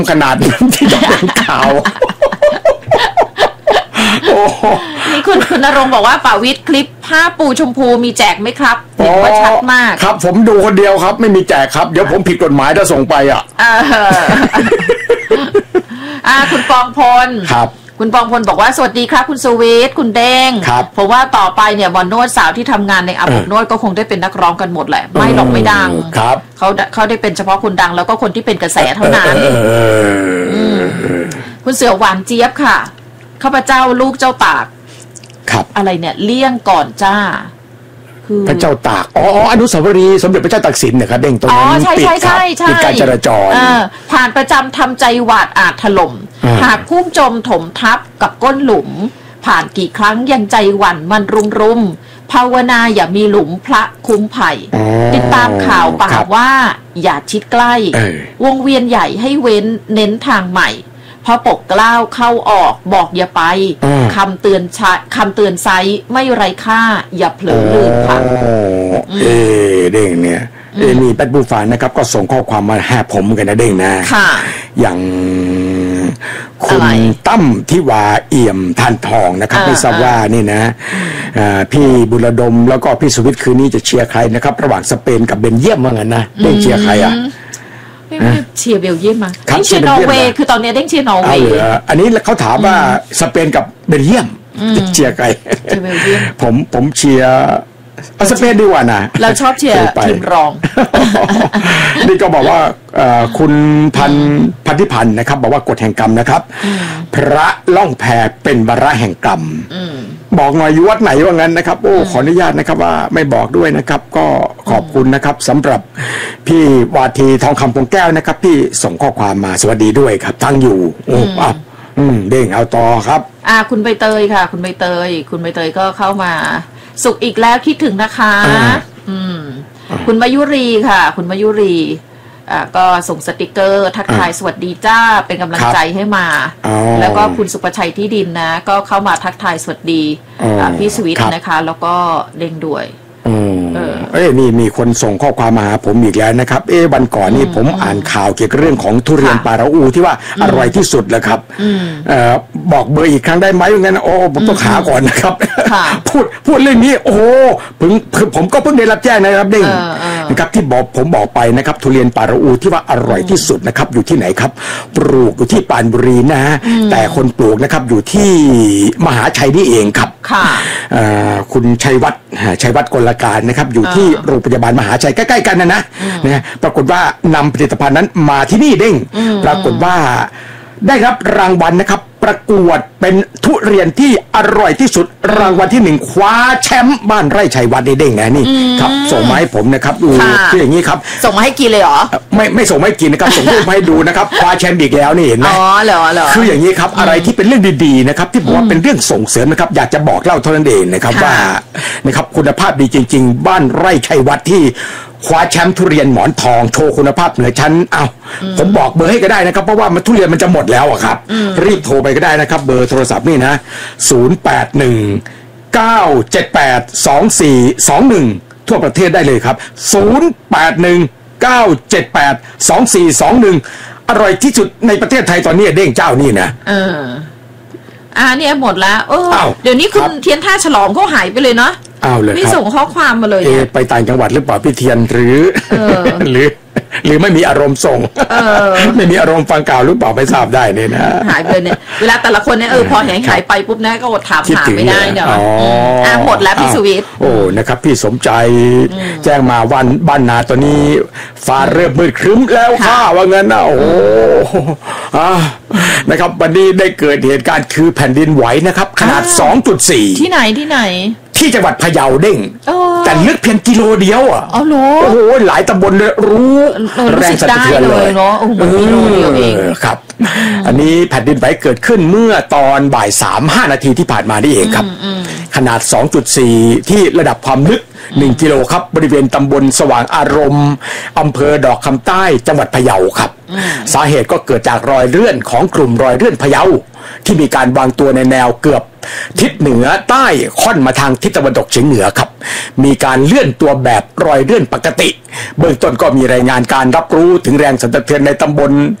ขนาดที่จะเป็นข่าวโอ้นี่คุณณรงค์บอกว่าป่าวิทย์คลิปผ้าปูชมพูมีแจกไหมครับเห็นว่าชัดมากครับผมดูคนเดียวครับไม่มีแจกครับเดี๋ยวผมผิดกฎหมายถ้าส่งไปคุณปองพลครับคุณปองพลบอกว่าสวัสดีครับคุณสวีทคุณเด้งเพราะว่าต่อไปเนี่ยบอลนวดสาวที่ทำงานในอาบอบนวดก็คงได้เป็นนักร้องกันหมดแหละไม่หรอกไม่ดังเขาได้เป็นเฉพาะคนดังแล้วก็คนที่เป็นกระแสเท่านั้นคุณเสือหวานเจี๊ยบค่ะข้าพเจ้าลูกเจ้าตากครับอะไรเนี่ยเลี่ยงก่อนจ้าพระเจ้าตากอนุสาวรีย์สมเด็จพระเจ้าตากสินนะครับเด้งตรงนั้นปิดครับปิดการจราจรผ่านประจำทำใจหวาดอาจถล่มหากพุ่งจมถมทับกับก้นหลุมผ่านกี่ครั้งยังใจหวั่นมันรุมภาวนาอย่ามีหลุมพระคุ้มภัยติดตามข่าวป่าว่าอย่าชิดใกล้วงเวียนใหญ่ให้เว้นเน้นทางใหม่พอปกเกล้าเข้าออกบอกอย่าไปคำเตือนไซไม่ไร้ค่าอย่าเผลอลืมค่ะเด้งเนี่ยมีแป๊ดบูฟานนะครับก็ส่งข้อความมาแห่ผมกันนะเด้งนะอย่างคุณตั้มทิวาเอี่ยมทานทองนะครับไม่ทราบว่านี่นะพี่บุรดมแล้วก็พี่สุวิทย์คืนนี้จะเชียร์ใครนะครับระหว่างสเปนกับเบลเยียมว่างั้นนะเด้งเชียร์ใครเชียร์เบลเยียมมาเด้งเชียร์นอร์เวย์คือตอนนี้เด้งเชียร์นอร์เวย์อันนี้เขาถามว่าสเปนกับเบลเยียมเชียร์ใครผมเชียร์สเปนดีกว่านะเราชอบเชียร์ทีมรองนี่ก็บอกว่าคุณพันธิพันธ์นะครับบอกว่ากฎแห่งกรรมนะครับพระล่องแพเป็นวาระแห่งกรรมบอกหน่อยอยู่วัดไหนว่างั้นนะครับโอ้ขออนุญาตนะครับว่าไม่บอกด้วยนะครับก็ขอบคุณนะครับสำหรับพี่วาทีทองคำพงแก้วนะครับพี่ส่งข้อความมาสวัสดีด้วยครับทั้งอยู่เด้งเอาต่อครับคุณใบเตยค่ะคุณใบเตยก็เข้ามาสุขอีกแล้วคิดถึงนะคะคุณมายุรีค่ะคุณมายุรีก็ส่งสติกเกอร์ทักทายสวัสดีจ้าเป็นกำลังใจให้มาแล้วก็คุณสุประชัยที่ดินนะก็เข้ามาทักทายสวัสดีพี่สวิทนะคะแล้วก็เด้งด้วยนี่มีคนส่งข้อความมาหาผมอีกแล้วนะครับวันก่อนนี่ผมอ่านข่าวเกี่ยวกับเรื่องของทุเรียนปาราอูที่ว่าอร่อยที่สุดแล้วครับบอกเบอร์อีกครั้งได้ไหมงั้นผมต้องหาก่อนนะครับพูดเรื่องนี้โอ้ผมก็เพิ่งได้รับแจ้งนะครับเด้งนะครับที่ผมบอกไปนะครับทุเรียนปาราอูที่ว่าอร่อยที่สุดนะครับอยู่ที่ไหนครับปลูกอยู่ที่ปรานบุรีนะฮะแต่คนปลูกนะครับอยู่ที่มหาชัยนี่เองครับคุณชัยวัฒน์กลการนะครับอยู่ที่โรงพยาบาลมหาชัยใกล้ๆกันนะปรากฏว่านำผลิตภัณฑ์นั้นมาที่นี่เด้งปรากฏว่าได้รับรางวัลนะครับประกวดเป็นทุเรียนที่อร่อยที่สุดรางวัลที่1คว้าแชมป์บ้านไร่ชัยวัฒน์เด้งนี่ครับส่งมาให้ผมนะครับดูคืออย่างนี้ครับส่งมาให้กินเลยเหรอไม่ส่งมาให้กินนะครับส่งรูปมาให้ดูนะครับคว้าแชมป์อีกแล้วนี่เห็นไหมเหรอคืออย่างนี้ครับอะไรที่เป็นเรื่องดีๆนะครับที่บอกว่าเป็นเรื่องส่งเสริมนะครับอยากจะบอกเล่าเท่านั้นเองนะครับว่านะครับคุณภาพดีจริงๆบ้านไร่ชัยวัฒน์ที่คว้าแชมป์ทุเรียนหมอนทองโชว์คุณภาพเหนือชั้นผมบอกเบอร์ให้ก็ได้นะครับเพราะว่าทุเรียนมันจะหมดแล้วครับรีบโทรไปก็ได้นะครับเบอร์โทรศัพท์นี่นะ0819782421ทั่วประเทศได้เลยครับ0819782421อร่อยที่สุดในประเทศไทยตอนนี้เด้งเจ้านี่นะเนี่ยหมดแล้วเดี๋ยวนี้คุณเทียนท่าฉลองเขาหายไปเลยเนาะไม่ส่งข้อความมาเลยไปต่างจังหวัดหรือเปล่าพี่เทียนหรือไม่มีอารมณ์ส่งไม่มีอารมณ์ฟังข่าวหรือเปล่าไม่ทราบได้เนี่ยนะหายไปเนี่ยเวลาแต่ละคนเนี่ยพอหายไปปุ๊บนะก็อดถามหาไม่ได้เนาะหมดแล้วพี่สุวิทย์นะครับพี่สมใจแจ้งมาวันบ้านนาตอนนี้ฟ้าเริ่มมืดครึ้มแล้วค่ะว่างั้นนะนะครับวันนี้ได้เกิดเหตุการณ์คือแผ่นดินไหวนะครับขนาด 2.4 ที่ไหนที่จังหวัดพะเยาเด้งแต่ลึกเพียงกิโลเดียวโอ้โหหลายตำบลรู้แรงสั่นสะเทือนเลยเนาะกิโลเดียวเองครับอันนี้แผ่นดินไหวเกิดขึ้นเมื่อตอนบ่าย 3:05 นาทีที่ผ่านมานี่เองครับขนาด 2.4 ที่ระดับความลึก1 กิโลครับบริเวณตำบลสว่างอารมณ์อำเภอดอกคำใต้จังหวัดพะเยาครับสาเหตุก็เกิดจากรอยเลื่อนของกลุ่มรอยเลื่อนพะเยาที่มีการวางตัวในแนวเกือบทิศเหนือใต้ค่อนมาทางทิศตะวันตกเฉียงเหนือครับมีการเลื่อนตัวแบบรอยเลื่อนปกติเบื้องต้นก็มีรายงานการรับรู้ถึงแรงสั่นสะเทือนในตำบล